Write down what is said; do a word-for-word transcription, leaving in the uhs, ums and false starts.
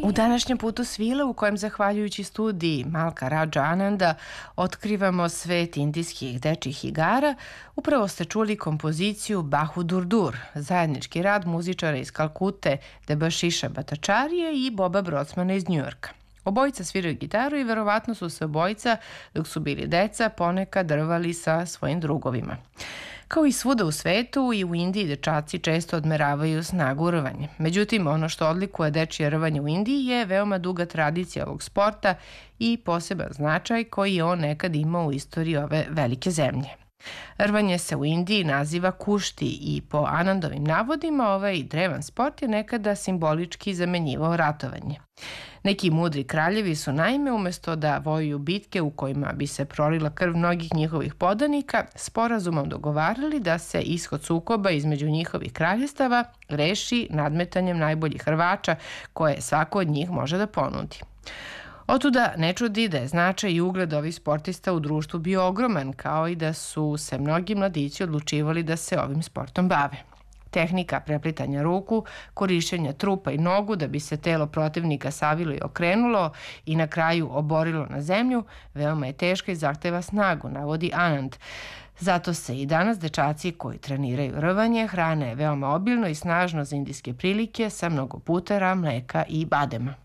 U današnjem putu svile u kojem, zahvaljujući studiji Malka Raja Ananda, otkrivamo svet indijskih dečjih igara, upravo ste čuli kompoziciju Bahudur Dur, zajednički rad muzičara iz Kalkute, Debashiša Bhattacharya i Boba Brodsmana iz Njujorka. Obojica sviraju gitaru i verovatno su se obojica, dok su bili deca, ponekad rvali sa svojim drugovima. Kao i svuda u svetu, i u Indiji dečaci često odmeravaju snagu rvanja. Međutim, ono što odlikuje dečije rvanje u Indiji je veoma duga tradicija ovog sporta i poseban značaj koji je on nekad imao u istoriji ove velike zemlje. Rvanje se u Indiji naziva kušti i po Anandovim navodima ovaj drevan sport je nekada simbolički zamenjivao ratovanje. Neki mudri kraljevi su naime umesto da vojuju bitke u kojima bi se prolila krv mnogih njihovih podanika, sporazumom dogovarali da se ishod sukoba između njihovih kraljestava reši nadmetanjem najboljih rvača koje svako od njih može da ponudi. Otuda ne čudi da je značaj i ugled ovih sportista u društvu bio ogroman, kao i da su se mnogi mladići odlučivali da se ovim sportom bave. Tehnika preplitanja ruku, korišćenja trupa i nogu da bi se telo protivnika savilo i okrenulo i na kraju oborilo na zemlju, veoma je teška i zahteva snagu, navodi Anand. Zato se i danas dečaci koji treniraju rvanje hrane veoma obilno i snažno za indijske prilike sa mnogo putera, mleka i badema.